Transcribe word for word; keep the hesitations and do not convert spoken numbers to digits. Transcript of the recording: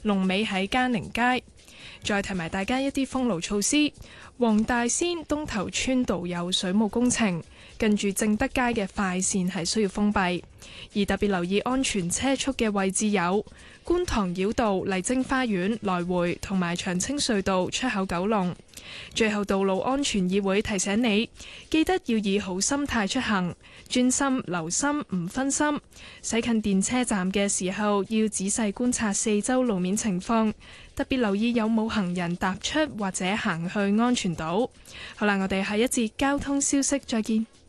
龍尾喺嘉寧街。再提埋大家一啲封路措施，黃大仙東頭村道有水務工程，近住正德街嘅快線係需要封閉，而特別留意安全車速嘅位置有觀塘繞道麗晶花園來回同埋長青隧道出口九龍。最後，道路安全議會提醒你，記得要以好心態出行，專心留心唔分心。駛近電車站嘅時候要仔細觀察四周路面情況，特別留意有冇行人踏出或者行去安全島。好啦，我哋下一節交通消息再見。